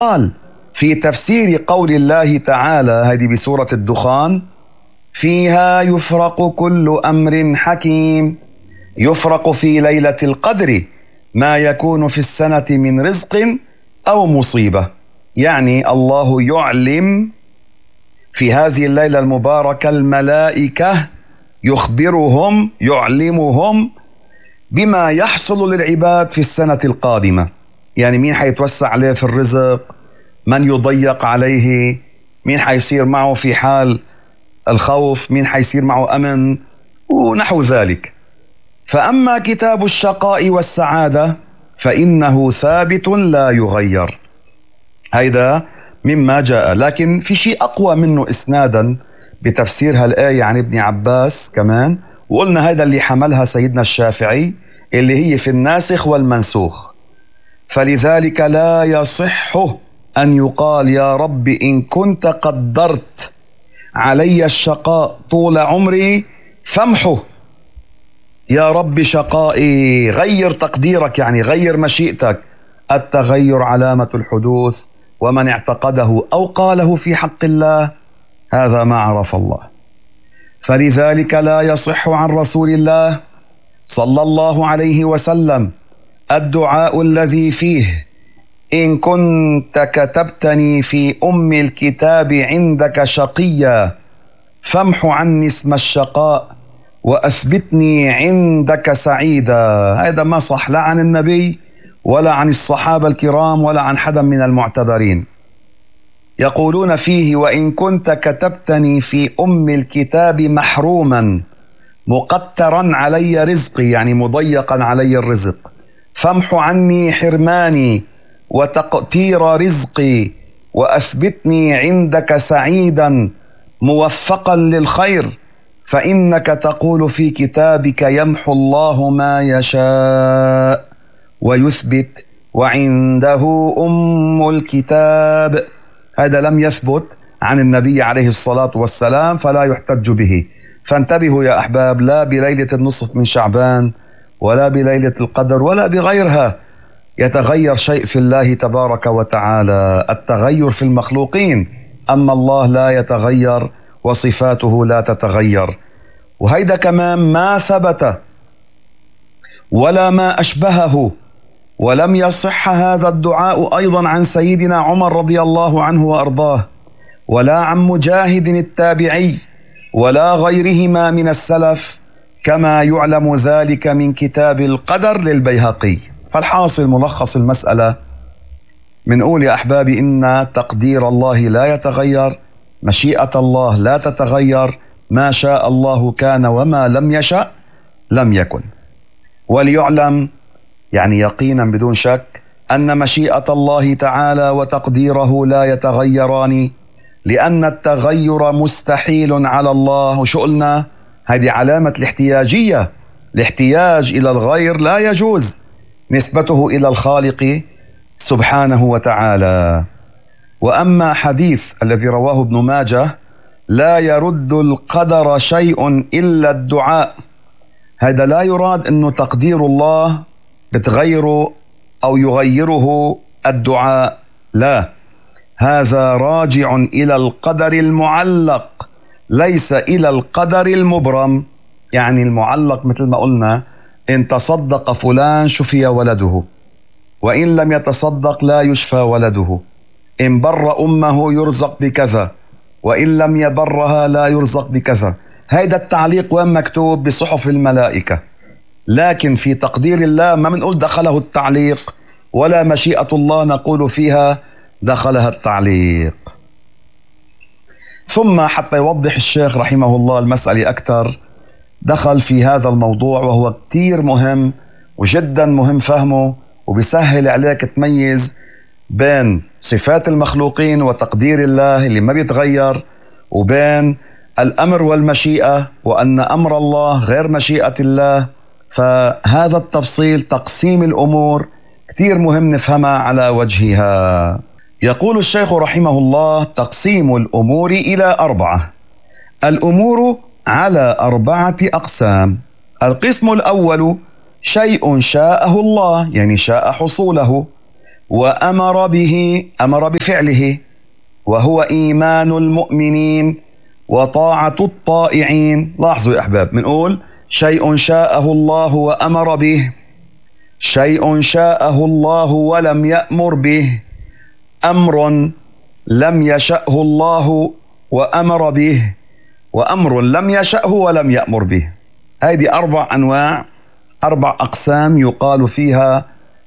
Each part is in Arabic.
قال في تفسير قول الله تعالى، هذه بسورة الدخان: فيها يفرق كل أمر حكيم. يفرق في ليلة القدر ما يكون في السنة من رزق أو مصيبة، يعني الله يعلم في هذه الليلة المباركة الملائكة، يعلمهم بما يحصل للعباد في السنة القادمة، يعني مين حيتوسع عليه في الرزق، من يضيق عليه، مين حيصير معه في حال الخوف، مين حيصير معه أمن ونحو ذلك. فأما كتاب الشقاء والسعادة فإنه ثابت لا يغير. هيدا مما جاء، لكن في شيء أقوى منه إسنادا بتفسير هالآية عن ابن عباس كمان، وقلنا هيدا اللي حملها سيدنا الشافعي، اللي هي في الناسخ والمنسوخ. فلذلك لا يصح أن يقال يا رب إن كنت قدرت علي الشقاء طول عمري فامحه، يا رب شقائي غير تقديرك، يعني غير مشيئتك. التغير علامة الحدوث، ومن اعتقده أو قاله في حق الله هذا ما عرف الله. فلذلك لا يصح عن رسول الله صلى الله عليه وسلم الدعاء الذي فيه: إن كنت كتبتني في أم الكتاب عندك شقيا فامح عني اسم الشقاء وأثبتني عندك سعيدا. هذا ما صح لا عن النبي ولا عن الصحابة الكرام ولا عن حدا من المعتبرين. يقولون فيه: وإن كنت كتبتني في أم الكتاب محروما مقترا علي رزقي، يعني مضيقا علي الرزق، فامح عني حرماني وتقتير رزقي وأثبتني عندك سعيدا موفقا للخير، فإنك تقول في كتابك: يمحو الله ما يشاء ويثبت وعنده أم الكتاب. هذا لم يثبت عن النبي عليه الصلاة والسلام فلا يحتج به. فانتبهوا يا أحباب، لا بليلة النصف من شعبان ولا بليلة القدر ولا بغيرها يتغير شيء في الله تبارك وتعالى. التغير في المخلوقين، أما الله لا يتغير وصفاته لا تتغير. وهيدا كمان ما ثبت ولا ما أشبهه. ولم يصح هذا الدعاء أيضا عن سيدنا عمر رضي الله عنه وأرضاه، ولا عن مجاهد التابعي ولا غيرهما من السلف، كما يعلم ذلك من كتاب القدر للبيهقي. فالحاصل ملخص المسألة، منقول يا أحبابي إن تقدير الله لا يتغير، مشيئة الله لا تتغير، ما شاء الله كان وما لم يشأ لم يكن. وليعلم يعني يقينا بدون شك أن مشيئة الله تعالى وتقديره لا يتغيران، لأن التغير مستحيل على الله. وشو قلنا؟ هذه علامة الاحتياجية، الاحتياج إلى الغير لا يجوز نسبته إلى الخالق سبحانه وتعالى. وأما حديث الذي رواه ابن ماجه: لا يرد القدر شيء إلا الدعاء، هذا لا يراد أنه تقدير الله بتغيره أو يغيره الدعاء، لا، هذا راجع إلى القدر المعلق ليس إلى القدر المبرم. يعني المعلق مثل ما قلنا: إن تصدق فلان شفي ولده، وإن لم يتصدق لا يشفى ولده، إن بر أمه يرزق بكذا، وإن لم يبرها لا يرزق بكذا. هيدا التعليق وين مكتوب؟ بصحف الملائكة. لكن في تقدير الله ما منقول دخله التعليق، ولا مشيئة الله نقول فيها دخلها التعليق. ثم حتى يوضح الشيخ رحمه الله المسألة أكثر، دخل في هذا الموضوع وهو كتير مهم وجدا مهم فهمه، وبيسهل عليك تميز بين صفات المخلوقين وتقدير الله اللي ما بيتغير، وبين الأمر والمشيئة، وأن أمر الله غير مشيئة الله. فهذا التفصيل، تقسيم الأمور، كتير مهم نفهمها على وجهها. يقول الشيخ رحمه الله: تقسيم الأمور إلى 4. الأمور على 4 أقسام. القسم الأول: شيء شاءه الله، يعني شاء حصوله، وأمر به، أمر بفعله، وهو إيمان المؤمنين وطاعة الطائعين. لاحظوا يا أحباب، منقول شيء شاءه الله وأمر به، شيء شاءه الله ولم يأمر به، أمر لم يشأه الله وأمر به، وأمر لم يشأه ولم يأمر به. هذه 4 أنواع، 4 أقسام يقال فيها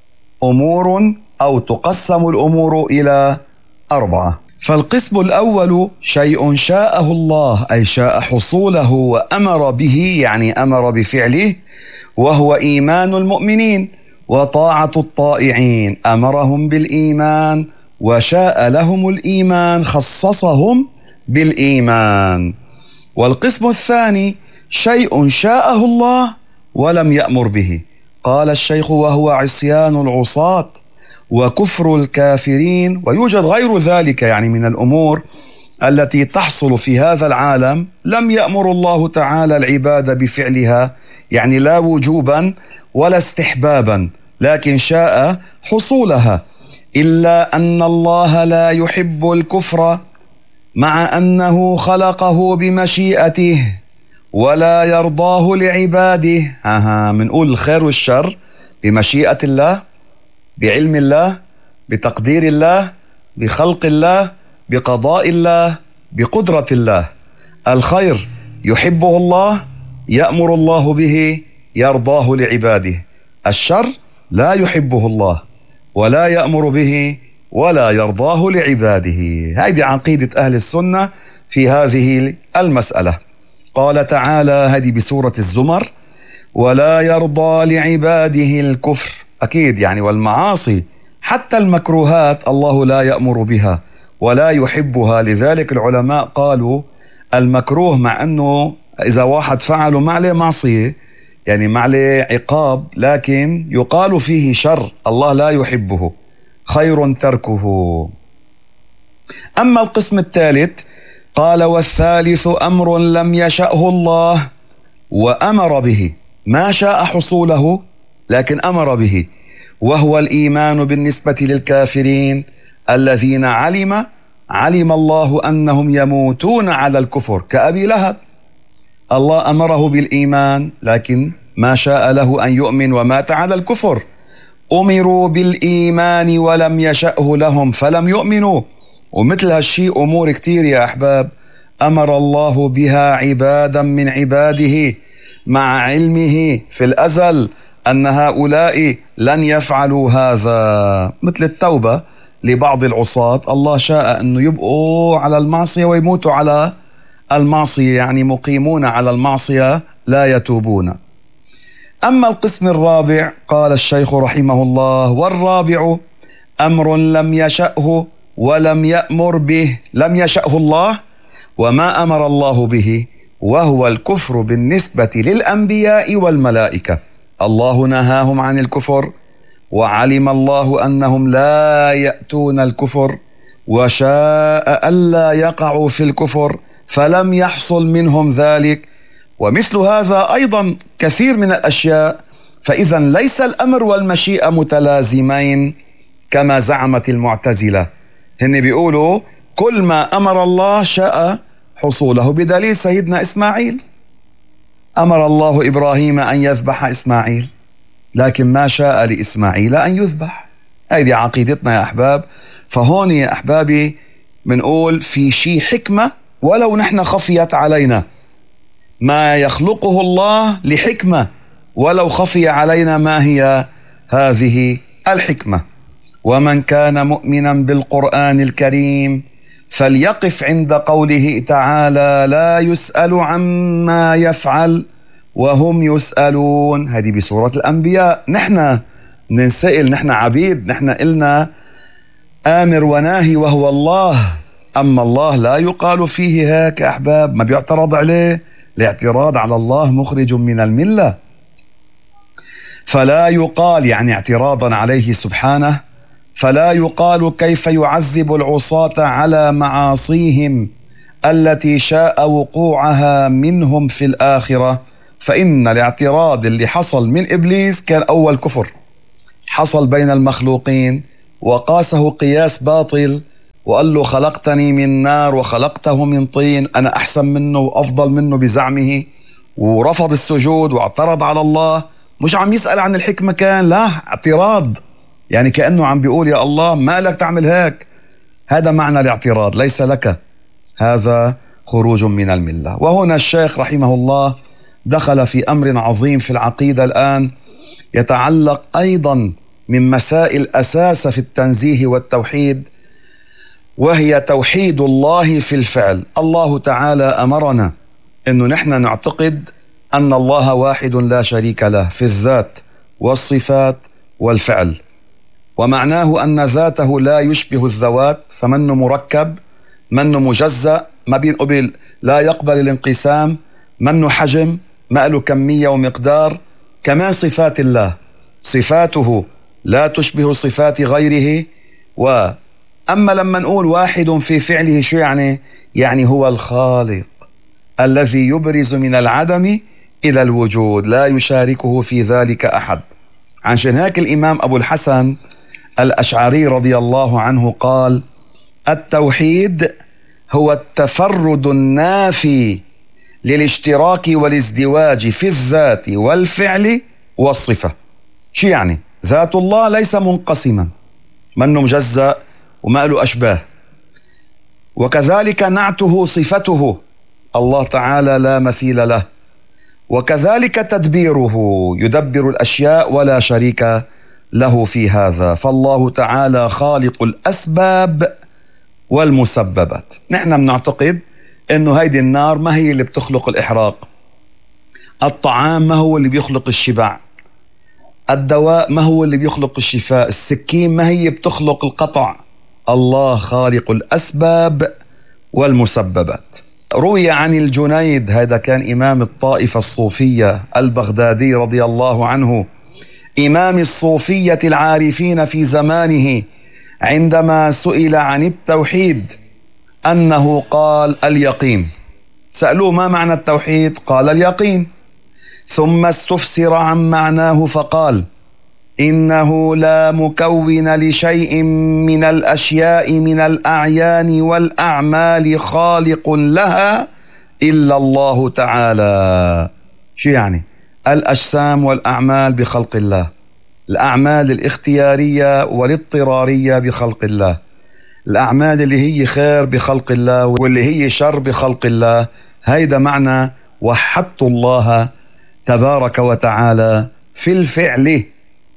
أمور، أو تقسم الأمور إلى 4. فالقسم الأول شيء شاءه الله، أي شاء حصوله وأمر به، يعني أمر بفعله، وهو إيمان المؤمنين وطاعة الطائعين، أمرهم بالإيمان وشاء لهم الإيمان، خصصهم بالإيمان. والقسم الثاني شيء شاءه الله ولم يأمر به، قال الشيخ وهو عصيان العصاة وكفر الكافرين. ويوجد غير ذلك يعني من الأمور التي تحصل في هذا العالم لم يأمر الله تعالى العباد بفعلها، يعني لا وجوبا ولا استحبابا، لكن شاء حصولها. إلا أن الله لا يحب الكفر مع أنه خلقه بمشيئته ولا يرضاه لعباده. منقول الخير والشر بمشيئة الله، بعلم الله، بتقدير الله، بخلق الله، بقضاء الله، بقدرة الله. الخير يحبه الله، يأمر الله به، يرضاه لعباده. الشر لا يحبه الله ولا يأمر به ولا يرضاه لعباده. هذه عقيدة أهل السنة في هذه المسألة. قال تعالى، هذه بسورة الزمر: ولا يرضى لعباده الكفر. أكيد يعني والمعاصي، حتى المكروهات الله لا يأمر بها ولا يحبها. لذلك العلماء قالوا المكروه، مع أنه إذا واحد فعله ما عليه معصية، يعني ما عليه عقاب، لكن يقال فيه شر الله لا يحبه، خير تركه. أما القسم الثالث قال: والثالث أمر لم يشأه الله وأمر به، ما شاء حصوله لكن أمر به، وهو الإيمان بالنسبة للكافرين الذين علم الله أنهم يموتون على الكفر، كأبي لهب. الله أمره بالإيمان لكن ما شاء له أن يؤمن ومات على الكفر. أمروا بالإيمان ولم يشأه لهم فلم يؤمنوا. ومثل هالشيء أمور كتير يا أحباب أمر الله بها عبادا من عباده مع علمه في الأزل أن هؤلاء لن يفعلوا هذا، مثل التوبة لبعض العصاة، الله شاء أنه يبقوا على المعصية ويموتوا على المعصية، يعني مقيمون على المعصية لا يتوبون. أما القسم الرابع قال الشيخ رحمه الله: والرابع أمر لم يشأه ولم يأمر به، لم يشأه الله وما أمر الله به، وهو الكفر بالنسبة للأنبياء والملائكة. الله نهاهم عن الكفر، وعلم الله أنهم لا يأتون الكفر، وشاء ألا يقعوا في الكفر فلم يحصل منهم ذلك. ومثل هذا أيضا كثير من الأشياء. فإذا ليس الأمر والمشيئة متلازمين كما زعمت المعتزلة. هن بيقولوا كل ما أمر الله شاء حصوله، بدليل سيدنا إسماعيل، أمر الله إبراهيم أن يذبح إسماعيل لكن ما شاء لإسماعيل أن يذبح. هذه عقيدتنا يا أحباب. فهون يا أحبابي منقول في شيء حكمة ولو نحن خفيت علينا، ما يخلقه الله لحكمة ولو خفي علينا ما هي هذه الحكمة. ومن كان مؤمنا بالقرآن الكريم فليقف عند قوله تعالى: لا يسأل عما يفعل وهم يسألون. هذه بسورة الأنبياء. نحن ننسأل، نحن عبيد، نحن إلنا آمر وناهي وهو الله. أما الله لا يقال فيه هيك أحباب، ما بيعترض عليه. الاعتراض على الله مخرج من الملة. فلا يقال، يعني اعتراضا عليه سبحانه، فلا يقال كيف يعذب العصاة على معاصيهم التي شاء وقوعها منهم في الآخرة. فإن الاعتراض اللي حصل من إبليس كان أول كفر حصل بين المخلوقين، وقاسه قياس باطل وقال له خلقتني من نار وخلقته من طين، أنا أحسن منه وأفضل منه بزعمه، ورفض السجود واعترض على الله. مش عم يسأل عن الحكمة، كان لا اعتراض، يعني كأنه عم بيقول يا الله ما لك تعمل هيك. هذا معنى الاعتراض، ليس لك، هذا خروج من الملة. وهنا الشيخ رحمه الله دخل في أمر عظيم في العقيدة الآن، يتعلق أيضا من مسائل أساس في التنزيه والتوحيد، وهي توحيد الله في الفعل. الله تعالى أمرنا أنه نحن نعتقد أن الله واحد لا شريك له في الذات والصفات والفعل، ومعناه أن ذاته لا يشبه الذوات، فمنه مركب، منه مجزأ، ما بينقبل، لا يقبل الانقسام، منه حجم، ما له كمية ومقدار. كما صفات الله، صفاته لا تشبه صفات غيره. وأما لما نقول واحد في فعله، شو يعني؟ يعني هو الخالق الذي يبرز من العدم إلى الوجود، لا يشاركه في ذلك أحد. عشان هيك الإمام أبو الحسن الأشعري رضي الله عنه قال: التوحيد هو التفرد النافي للاشتراك والازدواج في الذات والفعل والصفة. شو يعني؟ ذات الله ليس منقسما، منه مجزأ وما له أشباه، وكذلك نعته صفته، الله تعالى لا مثيل له، وكذلك تدبيره، يدبر الأشياء ولا شريك له في هذا. فالله تعالى خالق الأسباب والمسببات. نحن بنعتقد إنه هيدي النار ما هي اللي بتخلق الإحراق، الطعام ما هو اللي بيخلق الشبع، الدواء ما هو اللي بيخلق الشفاء، السكين ما هي بتخلق القطع. الله خالق الأسباب والمسببات. روي عن الجنيد، هذا كان إمام الطائفة الصوفية البغدادي رضي الله عنه، إمام الصوفية العارفين في زمانه، عندما سئل عن التوحيد أنه قال: اليقين. سألوه: ما معنى التوحيد؟ قال: اليقين. ثم استفسر عن معناه فقال: إنه لا مكون لشيء من الأشياء من الأعيان والأعمال خالق لها إلا الله تعالى. شو يعني؟ الأجسام والأعمال بخلق الله، الأعمال الاختيارية والاضطرارية بخلق الله، الأعمال اللي هي خير بخلق الله واللي هي شر بخلق الله. هيدا معنى وحدت الله تبارك وتعالى في الفعل.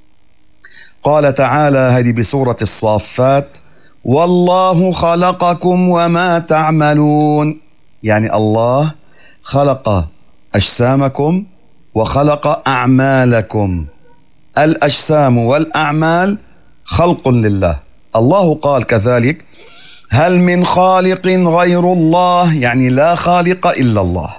قال تعالى، هذه بسورة الصافات: والله خلقكم وما تعملون. يعني الله خلق أجسامكم وخلق أعمالكم. الأجسام والأعمال خلق لله. الله قال كذلك: هل من خالق غير الله؟ يعني لا خالق إلا الله.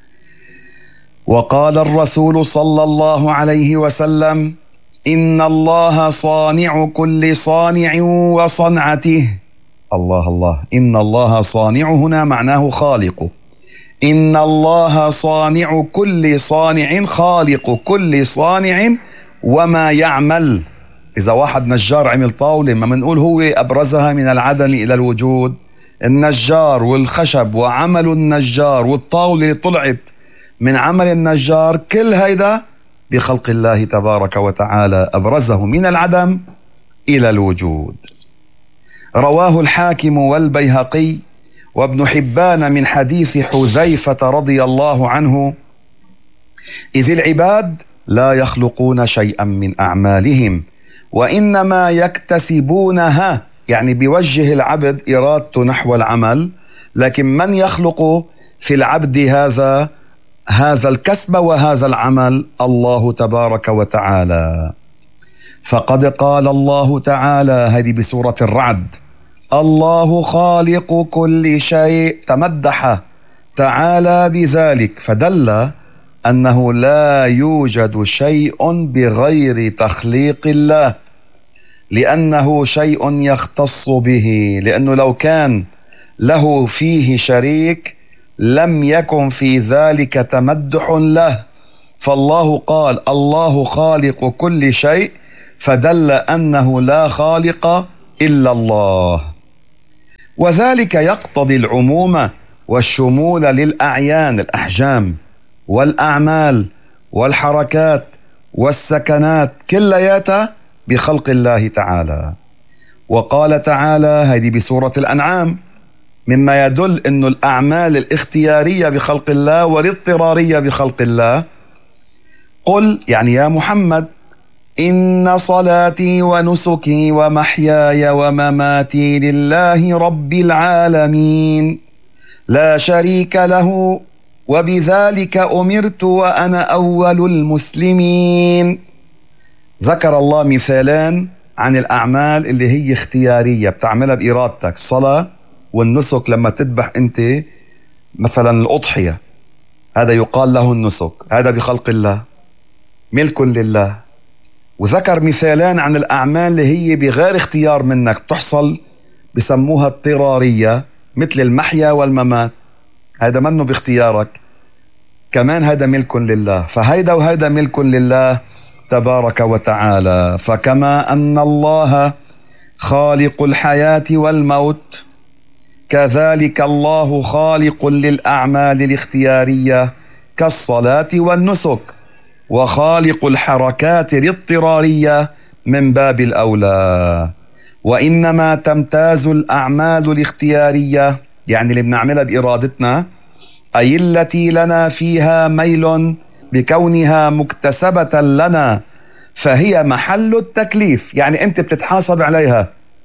وقال الرسول صلى الله عليه وسلم: إن الله صانع كل صانع وصنعته. الله الله، إن الله صانع هنا معناه خالق. إن الله صانع كل صانع، خالق كل صانع وما يعمل. إذا واحد نجار عمل طاولة، ما منقول هو أبرزها من العدم إلى الوجود. النجار والخشب وعمل النجار والطاولة اللي طلعت من عمل النجار، كل هيدا بخلق الله تبارك وتعالى، أبرزه من العدم إلى الوجود. رواه الحاكم والبيهقي وابن حبان من حديث حذيفة رضي الله عنه: إذ العباد لا يخلقون شيئا من أعمالهم وإنما يكتسبونها. يعني بيوجه العبد إرادته نحو العمل، لكن من يخلق في العبد هذا الكسب وهذا العمل؟ الله تبارك وتعالى. فقد قال الله تعالى، هذه بسورة الرعد: الله خالق كل شيء. تمدح تعالى بذلك، فدل أنه لا يوجد شيء بغير تخليق الله، لأنه شيء يختص به، لأنه لو كان له فيه شريك لم يكن في ذلك تمدح له. فالله قال: الله خالق كل شيء، فدل أنه لا خالق إلا الله. وذلك يقتضي العموم والشمول للأعيان الأحجام والأعمال والحركات والسكنات كلياتها بخلق الله تعالى. وقال تعالى هذه بسورة الأنعام مما يدل أن الأعمال الاختيارية بخلق الله والاضطرارية بخلق الله: قل يعني يا محمد إن صلاتي ونسكي ومحياي ومماتي لله رب العالمين لا شريك له وبذلك أمرت وأنا أول المسلمين. ذكر الله مثالان عن الأعمال اللي هي اختيارية بتعملها بإرادتك: الصلاة والنسك. لما تذبح أنت مثلا الأضحية هذا يقال له النسك، هذا بخلق الله ملك لله. وذكر مثالان عن الأعمال اللي هي بغير اختيار منك بتحصل، بسموها اضطرارية، مثل المحيا والممات، هذا منه باختيارك، كمان هذا ملك لله. فهيدا وهيدا ملك لله تبارك وتعالى. فكما أن الله خالق الحياة والموت كذلك الله خالق للأعمال الاختيارية كالصلاة والنسك، وخالق الحركات الاضطرارية من باب الأولى. وإنما تمتاز الأعمال الاختيارية يعني اللي بنعملها بإرادتنا، أي التي لنا فيها ميل بكونها مكتسبة لنا، فهي محل التكليف، يعني أنت بتتحاسب عليها.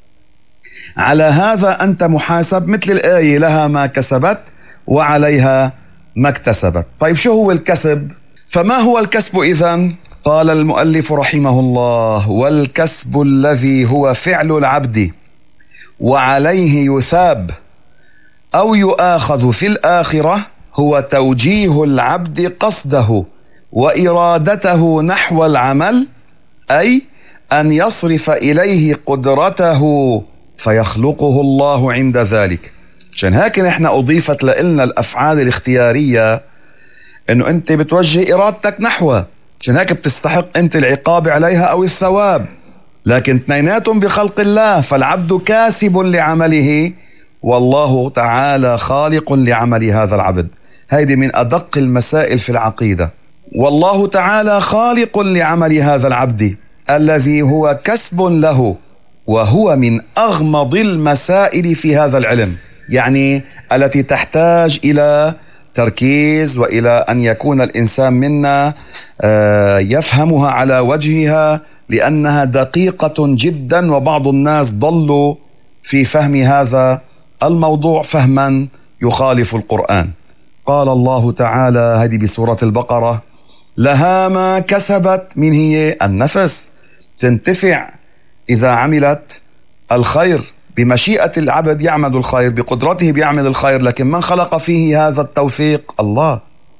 على هذا أنت محاسب، مثل الآية: لها ما كسبت وعليها ما اكتسبت. طيب شو هو الكسب؟ فما هو الكسب إذن؟ قال المؤلف رحمه الله: والكسب الذي هو فعل العبد وعليه يثاب أو يؤاخذ في الآخرة هو توجيه العبد قصده وإرادته نحو العمل، أي أن يصرف إليه قدرته فيخلقه الله عند ذلك. عشان هيك نحن أضيفت لنا الأفعال الاختيارية إنه أنت بتوجه إرادتك نحوه، عشان هيك بتستحق أنت العقاب عليها أو الثواب، لكن اثنيناتهم بخلق الله. فالعبد كاسب لعمله والله تعالى خالق لعمل هذا العبد. هيدي من أدق المسائل في العقيدة. والله تعالى خالق لعمل هذا العبد الذي هو كسب له، وهو من أغمض المسائل في هذا العلم، يعني التي تحتاج إلى تركيز وإلى أن يكون الإنسان منا يفهمها على وجهها، لأنها دقيقة جدا، وبعض الناس ضلوا في فهم هذا الموضوع فهما يخالف القرآن. قال الله تعالى هذه بسورة البقرة: لها ما كسبت. من هي؟ النفس تنتفع إذا عملت الخير، بمشيئة العبد يعمل الخير، بقدرته بيعمل الخير، لكن من خلق فيه هذا التوفيق؟ الله.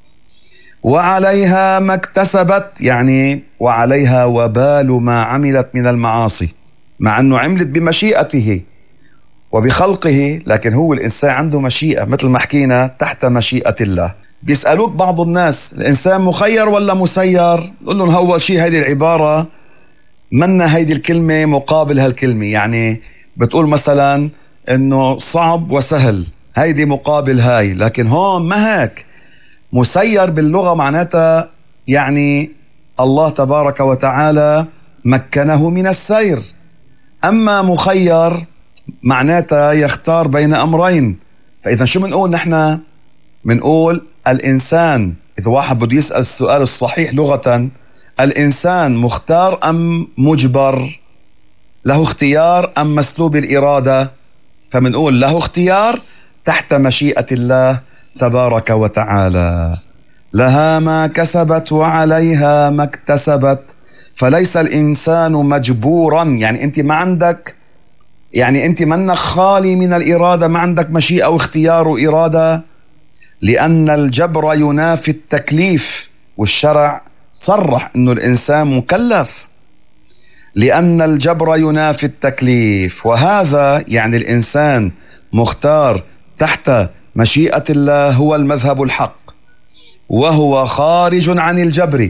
وعليها ما اكتسبت، يعني وعليها وبال ما عملت من المعاصي، مع أنه عملت بمشيئته وبخلقه، لكن هو الإنسان عنده مشيئة، مثل ما حكينا تحت مشيئة الله. بيسألوك بعض الناس: الإنسان مخير ولا مسير؟ قل لهم أول شيء هذه العبارة منا هيدي الكلمة مقابل هالكلمة، يعني بتقول مثلا إنه صعب وسهل، هيدي مقابل هاي، لكن هون ما هيك. مسير باللغة معناتها يعني الله تبارك وتعالى مكنه من السير، أما مخير معناتها يختار بين أمرين. فإذا شو منقول نحن؟ منقول الإنسان، إذا واحد بده يسأل السؤال الصحيح لغة، الإنسان مختار أم مجبر؟ له اختيار أم مسلوب الإرادة؟ فمنقول له اختيار تحت مشيئة الله تبارك وتعالى. لها ما كسبت وعليها ما اكتسبت. فليس الإنسان مجبورا، يعني أنت ما عندك، يعني أنت منك خالي من الإرادة، ما عندك مشيئة واختيار وإرادة، لأن الجبر ينافي التكليف، والشرع صرح أنه الإنسان مكلف، لأن الجبر ينافي التكليف، وهذا يعني الإنسان مختار تحت مشيئة الله، هو المذهب الحق، وهو خارج عن الجبر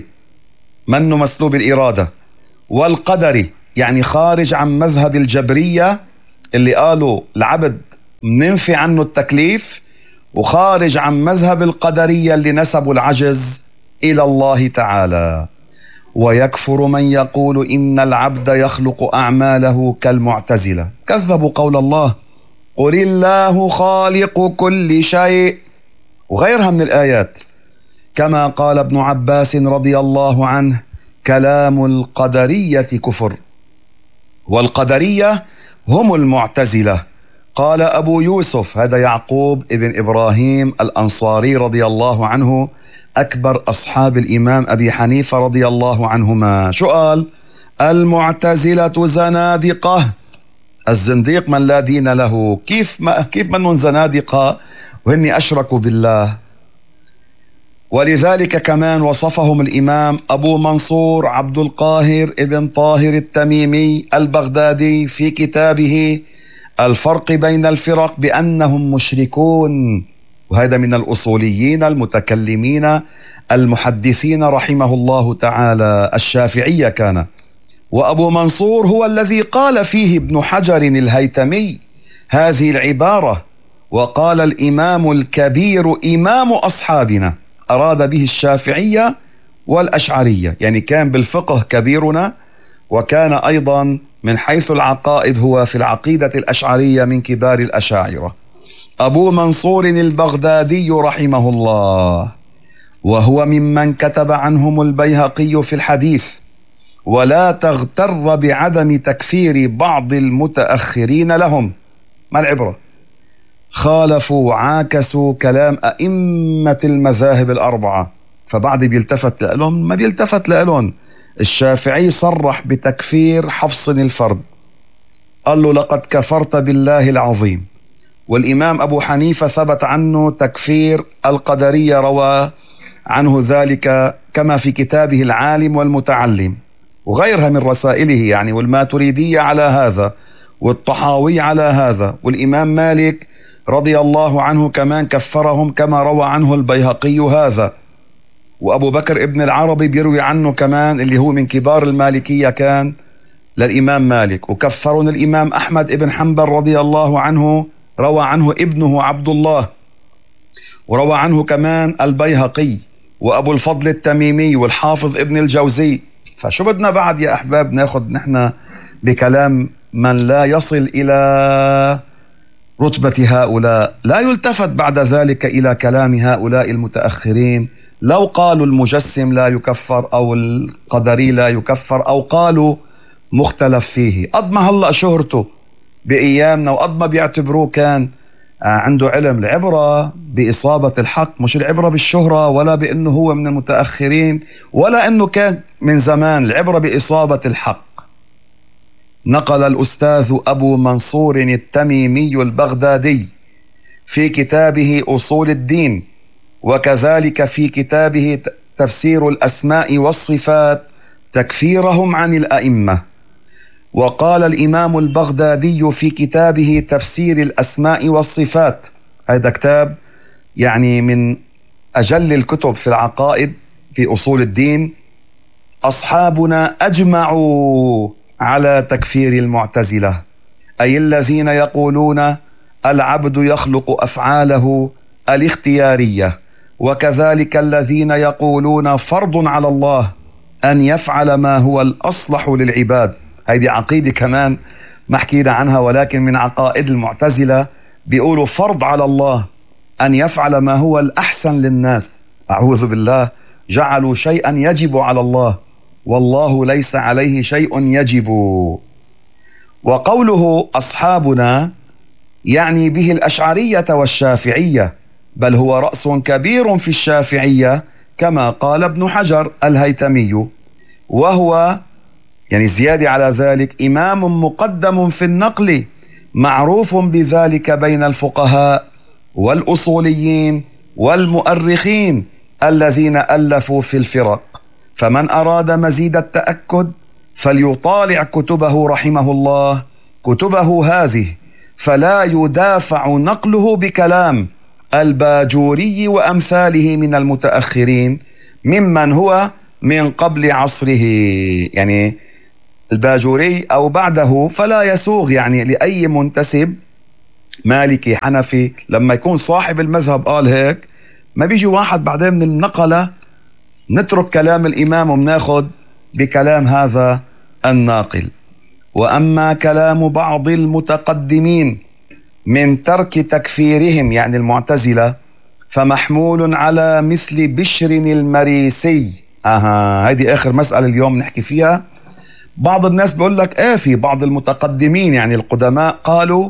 منه مسلوب الإرادة، والقدر يعني خارج عن مذهب الجبرية اللي قالوا العبد مننفي عنه التكليف، وخارج عن مذهب القدرية اللي نسبوا العجز إلى الله تعالى. ويكفر من يقول إن العبد يخلق أعماله كالمعتزلة، كذبوا قول الله قل الله خالق كل شيء، وغيرها من الآيات. كما قال ابن عباس رضي الله عنه كلام القدرية كفر، والقدرية هم المعتزلة. قال أبو يوسف، هذا يعقوب ابن إبراهيم الأنصاري رضي الله عنه، أكبر أصحاب الإمام أبي حنيفة رضي الله عنهما، شو قال؟ المعتزلة زنادقة. الزنديق من لا دين له. كيف منهم زنادقة وهن أشركوا بالله؟ ولذلك كمان وصفهم الإمام أبو منصور عبد القاهر ابن طاهر التميمي البغدادي في كتابه الفرق بين الفرق بأنهم مشركون، وهذا من الأصوليين المتكلمين المحدثين رحمه الله تعالى، الشافعية كان. وأبو منصور هو الذي قال فيه ابن حجر الهيتمي هذه العبارة، وقال الإمام الكبير إمام أصحابنا، أراد به الشافعية والأشعرية، يعني كان بالفقه كبيرنا، وكان أيضا من حيث العقائد هو في العقيدة الأشعرية من كبار الأشاعرة. أبو منصور البغدادي رحمه الله، وهو ممن كتب عنهم البيهقي في الحديث ولا تغتر بعدم تكفير بعض المتأخرين لهم. ما العبرة؟ خالفوا وعاكسوا كلام أئمة المذاهب الأربعة، فبعض بيلتفت لهم ما بيلتفت لهم. الشافعي صرح بتكفير حفص الفرد، قال له لقد كفرت بالله العظيم. والإمام أبو حنيفة ثبت عنه تكفير القدرية، روى عنه ذلك كما في كتابه العالم والمتعلم وغيرها من رسائله يعني، والماتريدية على هذا، والطحاوي على هذا، والإمام مالك رضي الله عنه كمان كفرهم كما روى عنه البيهقي هذا. وأبو بكر ابن العربي بيروي عنه كمان، اللي هو من كبار المالكية كان للإمام مالك. وكفرون الإمام أحمد ابن حنبل رضي الله عنه، روى عنه ابنه عبد الله، وروى عنه كمان البيهقي وأبو الفضل التميمي والحافظ ابن الجوزي. فشو بدنا بعد يا أحباب ناخد نحن بكلام من لا يصل إلى رتبة هؤلاء؟ لا يلتفت بعد ذلك إلى كلام هؤلاء المتأخرين. لو قالوا المجسم لا يكفر أو القدري لا يكفر أو قالوا مختلف فيه، قد ما هلأ شهرته بأيامنا وقد ما بيعتبروه كان عنده علم. العبرة بإصابة الحق، مش العبرة بالشهرة ولا بأنه هو من المتأخرين ولا أنه كان من زمان، العبرة بإصابة الحق. نقل الأستاذ أبو منصور التميمي البغدادي في كتابه أصول الدين، وكذلك في كتابه تفسير الأسماء والصفات، تكفيرهم عن الأئمة. وقال الإمام البغدادي في كتابه تفسير الأسماء والصفات، هذا كتاب يعني من أجل الكتب في العقائد في أصول الدين، أصحابنا أجمعوا على تكفير المعتزلة، أي الذين يقولون العبد يخلق أفعاله الاختيارية، وكذلك الذين يقولون فرض على الله أن يفعل ما هو الأصلح للعباد. هذه عقيدة كمان ما حكينا عنها، ولكن من عقائد المعتزلة بيقولوا فرض على الله أن يفعل ما هو الأحسن للناس. أعوذ بالله، جعلوا شيئا يجب على الله والله ليس عليه شيء يجب. وقوله أصحابنا يعني به الأشعرية والشافعية، بل هو رأس كبير في الشافعية كما قال ابن حجر الهيتمي، وهو يعني زيادة على ذلك إمام مقدم في النقل، معروف بذلك بين الفقهاء والأصوليين والمؤرخين الذين ألفوا في الفرق. فمن أراد مزيد التأكد فليطالع كتبه رحمه الله، كتبه هذه، فلا يدافع نقله بكلام الباجوري وأمثاله من المتأخرين ممن هو من قبل عصره. يعني الباجوري أو بعده فلا يسوغ يعني لأي منتسب مالكي حنفي لما يكون صاحب المذهب قال هيك، ما بيجي واحد بعدين من النقلة نترك كلام الإمام ومناخد بكلام هذا الناقل. وأما كلام بعض المتقدمين من ترك تكفيرهم يعني المعتزلة فمحمول على مثل بشر المريسي. هذه آخر مسألة اليوم نحكي فيها. بعض الناس بيقول لك في بعض المتقدمين يعني القدماء قالوا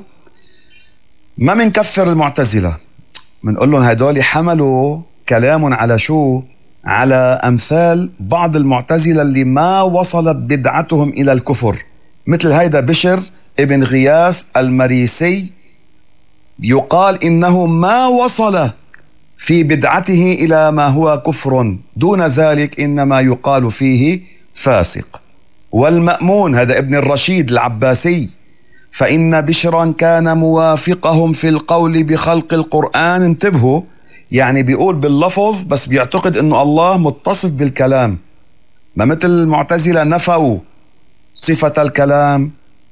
ما منكفر المعتزلة. منقول لهم هدول حملوا كلام على شو؟ على أمثال بعض المعتزلة اللي ما وصلت بدعتهم إلى الكفر، مثل هيدا بشر ابن غياث المريسي، يقال إنه ما وصل في بدعته إلى ما هو كفر، دون ذلك إنما يقال فيه فاسق. والمأمون هذا ابن الرشيد العباسي، فإن بشرا كان موافقهم في القول بخلق القرآن. انتبهوا، يعني بيقول باللفظ بس بيعتقد إنه الله متصف بالكلام، ما مثل المعتزلة نفوا صفة الكلام.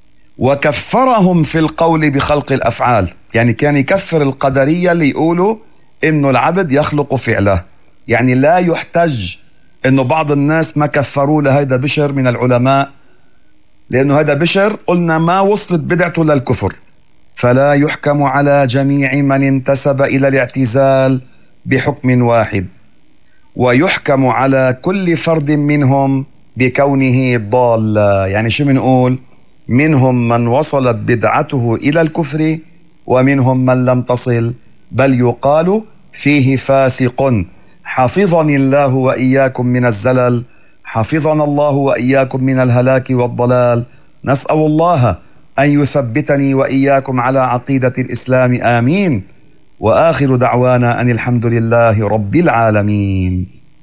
وكفرهم في القول بخلق الأفعال، يعني كان يكفر القدرية اللي يقولوا إنه العبد يخلق فعله. يعني لا يحتج إنه بعض الناس ما كفروا لهيدا بشر من العلماء، لأنه هذا بشر قلنا ما وصلت بدعته للكفر، فلا يحكم على جميع من انتسب إلى الاعتزال بحكم واحد، ويحكم على كل فرد منهم بكونه ضالا. يعني شو منقول؟ منهم من وصلت بدعته إلى الكفر ومنهم من لم تصل، بل يقال فيه فاسق. حفظني الله وإياكم من الزلل، حفظنا الله وإياكم من الهلاك والضلال. نسأل الله أن يثبتني وإياكم على عقيدة الإسلام، آمين. وآخر دعوانا أن الحمد لله رب العالمين.